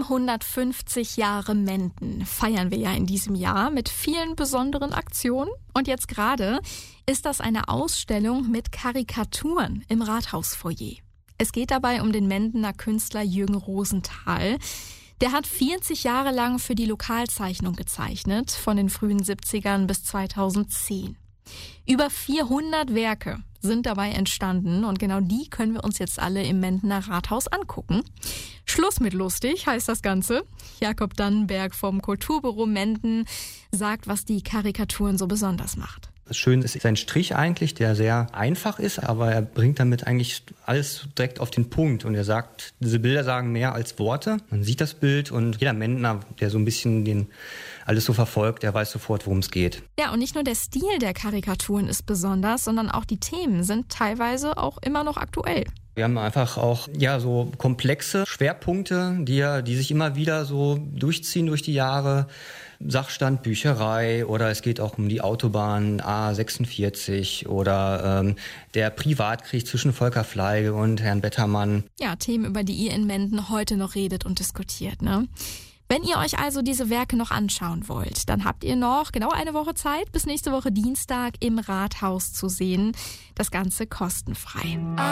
150 Jahre Menden feiern wir ja in diesem Jahr mit vielen besonderen Aktionen. Und jetzt gerade ist das eine Ausstellung mit Karikaturen im Rathausfoyer. Es geht dabei um den Mendener Künstler Jürgen Rosenthal. Der hat 40 Jahre lang für die Lokalzeichnung gezeichnet, von den frühen 70ern bis 2010. Über 400 Werke sind dabei entstanden und genau die können wir uns jetzt alle im Mendener Rathaus angucken. Schluss mit lustig heißt das Ganze. Jakob Dannenberg vom Kulturbüro Menden sagt, was die Karikaturen so besonders macht. Das Schöne ist sein Strich eigentlich, der sehr einfach ist, aber er bringt damit eigentlich alles direkt auf den Punkt. Und er sagt, diese Bilder sagen mehr als Worte. Man sieht das Bild und jeder Mendner, der so ein bisschen den alles so verfolgt, der weiß sofort, worum es geht. Ja, und nicht nur der Stil der Karikaturen ist besonders, sondern auch die Themen sind teilweise auch immer noch aktuell. Wir haben einfach auch so komplexe Schwerpunkte, die sich immer wieder so durchziehen durch die Jahre. Sachstand, Bücherei oder es geht auch um die Autobahn A46 oder der Privatkrieg zwischen Volker Fleige und Herrn Bettermann. Ja, Themen, über die ihr in Menden heute noch redet und diskutiert, ne? Wenn ihr euch also diese Werke noch anschauen wollt, dann habt ihr noch genau eine Woche Zeit, bis nächste Woche Dienstag im Rathaus zu sehen. Das Ganze kostenfrei.